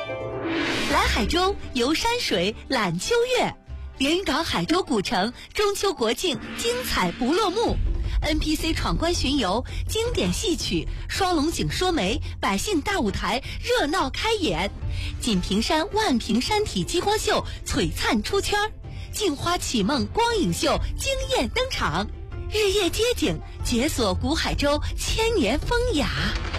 来海州游山水览秋月，连云港海州古城中秋国庆精彩不落幕。NPC 闯关巡游，经典戏曲，双龙井说媒，百姓大舞台热闹开演。锦屏山万屏山体激光秀璀璨出圈，镜花启梦光影秀惊艳登场。日夜街景，解锁古海州千年风雅。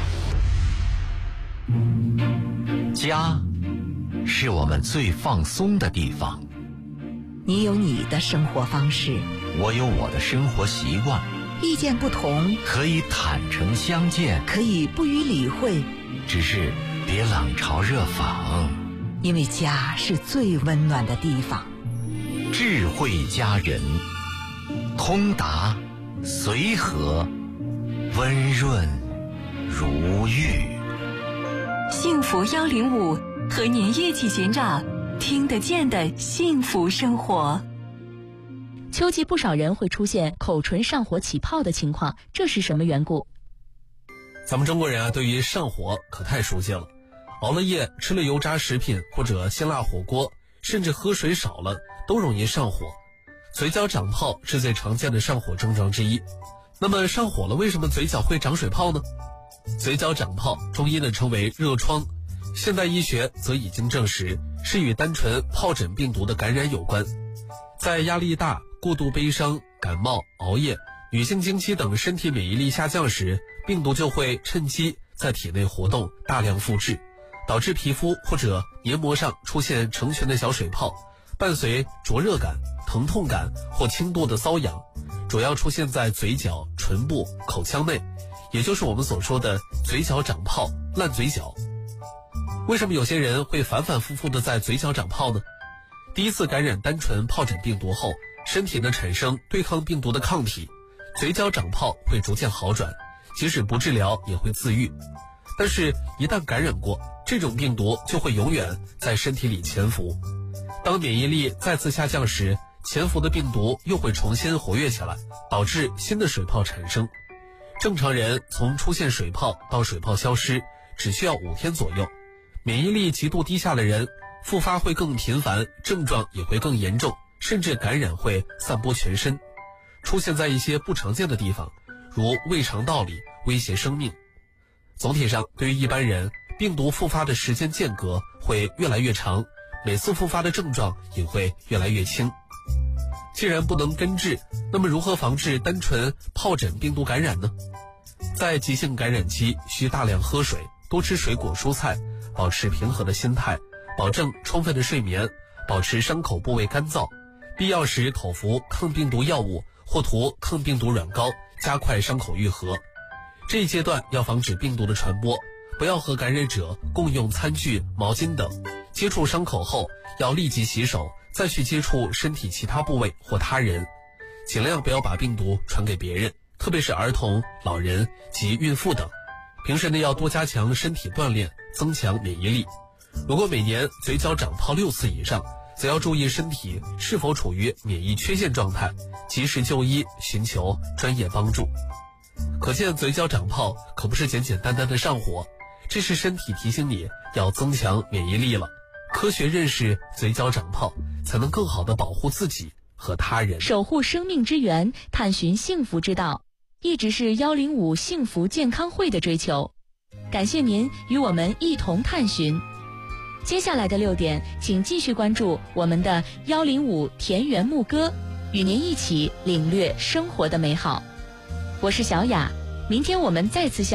家是我们最放松的地方。 你有你的生活方式， 我有我的生活习惯。 意见不同， 可以坦诚相见， 可以不予理会， 只是别冷嘲热讽。 因为家是最温暖的地方。 智慧佳人，通达随和，温润如玉。 幸福105，和您一起寻找听得见的幸福生活。 秋季不少人会出现口唇上火起泡的情况，这是什么缘故？ 咱们中国人啊，对于上火可太熟悉了。熬了夜，吃了油炸食品或者辛辣火锅，甚至喝水少了，都容易上火。嘴角长泡是最常见的上火症状之一。那么上火了，为什么嘴角会长水泡呢？嘴角长泡，中医呢称为热疮，现代医学则已经证实是与单纯疱疹病毒的感染有关。在压力大、过度悲伤、感冒、熬夜、女性经期等身体免疫力下降时，病毒就会趁机在体内活动，大量复制，导致皮肤或者黏膜上出现成群的小水泡，伴随灼热感、疼痛感或轻度的瘙痒，主要出现在嘴角、唇部、口腔内，也就是我们所说的嘴角长泡、烂嘴角。为什么有些人会反反复复的在嘴角长泡呢？第一次感染单纯疱疹病毒后，身体呢产生对抗病毒的抗体，嘴角长泡会逐渐好转，即使不治疗也会自愈。但是一旦感染过，这种病毒就会永远在身体里潜伏。当免疫力再次下降时，潜伏的病毒又会重新活跃起来，导致新的水泡产生。正常人从出现水泡到水泡消失只需要5天左右，免疫力极度低下的人复发会更频繁，症状也会更严重，甚至感染会散播全身，出现在一些不常见的地方，如胃肠道里，威胁生命。总体上，对于一般人，病毒复发的时间间隔会越来越长，每次复发的症状也会越来越轻。既然不能根治，那么如何防治单纯疱疹病毒感染呢？在急性感染期，需大量喝水，多吃水果蔬菜，保持平和的心态，保证充分的睡眠，保持伤口部位干燥，必要时口服抗病毒药物或涂抗病毒软膏，加快伤口愈合。这一阶段要防止病毒的传播，不要和感染者共用餐具、毛巾等，接触伤口后要立即洗手，再去接触身体其他部位或他人，尽量不要把病毒传给别人，特别是儿童、老人及孕妇等。平时呢要多加强身体锻炼，增强免疫力。如果每年嘴角长泡6次以上，则要注意身体是否处于免疫缺陷状态，及时就医，寻求专业帮助。可见嘴角长泡可不是简简单单的上火，这是身体提醒你要增强免疫力了。科学认识嘴角长泡，才能更好地保护自己和他人。 守护生命之源，探寻幸福之道，一直是105幸福健康会的追求。感谢您与我们一同探寻。接下来的6点，请继续关注我们的105田园牧歌，与您一起领略生活的美好。我是小雅，明天我们再次相